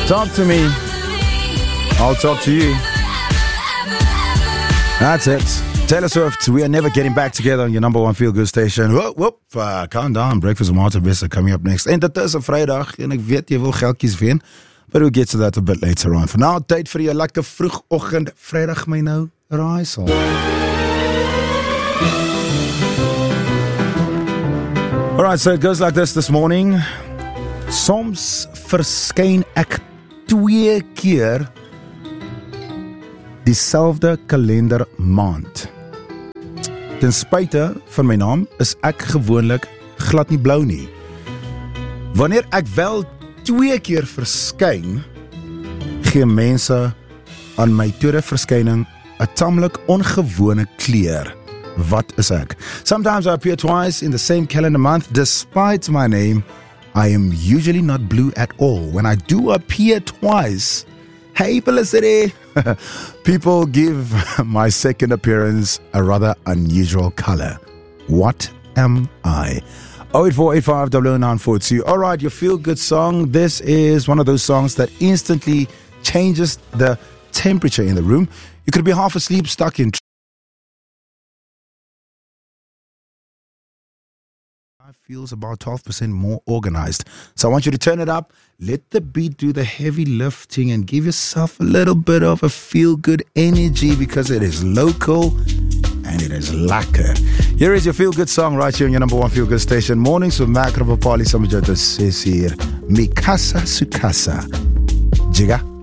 Talk to me. I'll talk to you. That's it. Taylor Swift, we are never getting back together on your number one feel-good station. Whoop, calm down. Breakfast with Martin Visser coming up next. En dit is 'n Vrydag en ek weet jy wil geldjies wen, but we'll get to that a bit later on. For now, tyd vir jou lekker vroegoggend Vrydag my nou raaisel. Alright, so it goes like this morning. Soms verskyn ek 2 keer dieselfde kalendermaand. Ten spyte van my naam is ek gewoonlik glad nie blou nie. Wanneer ek wel 2 keer verskyn, gee mense aan my tweede verskyning 'n tamelik ongewone kleur. Wat is ek? Sometimes I appear twice in the same calendar month. Despite my name, I am usually not blue at all. When I do appear twice, hey Felicity, people give my second appearance a rather unusual color. What am I? 08485000942. All right, your feel-good song. This is one of those songs that instantly changes the temperature in the room. You could be half asleep, stuck in feels about 12% more organized. So I want you to turn it up, let the beat do the heavy lifting, and give yourself a little bit of a feel-good energy because it is local and it is lekker. Here is your feel-good song right here on your number one feel-good station. Mornings with Mac Rapapali, Samajata Sesir, Mikasa Sukasa. Jiga.